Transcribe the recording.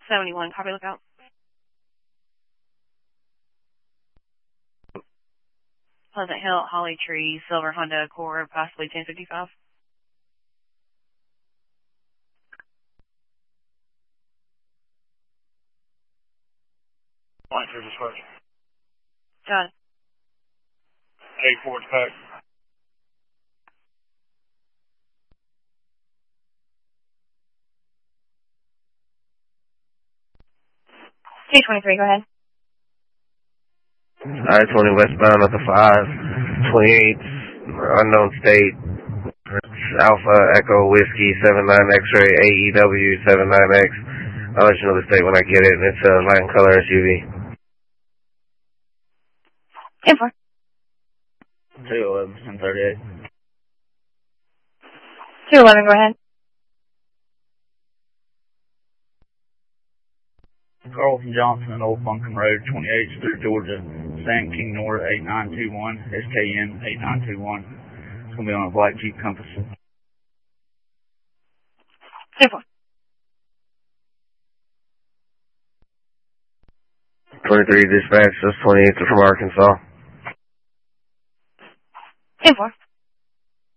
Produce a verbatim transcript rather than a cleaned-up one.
seventy-one, copy, lookout. Pleasant Hill, Holly Tree, Silver Honda Accord, possibly ten fifty-five. Line through dispatch. Got it. eight four pack. T twenty-three, go ahead. I twenty westbound at the five, twenty-eight, unknown state, Alpha Echo Whiskey seven nine X-ray A E W seven nine X. I'll let you know the state when I get it, and it's a light and color S U V. ten four. two eleven, ten thirty-eight. two eleven, go ahead. Carlton Johnson, Old Bunkin Road, twenty-eighth Street, Georgia. Sand King North, eight nine two one, S K N eight nine two one. It's going to be on a black Jeep Compass. ten four. twenty-three dispatch, that's twenty-eight from Arkansas. ten four.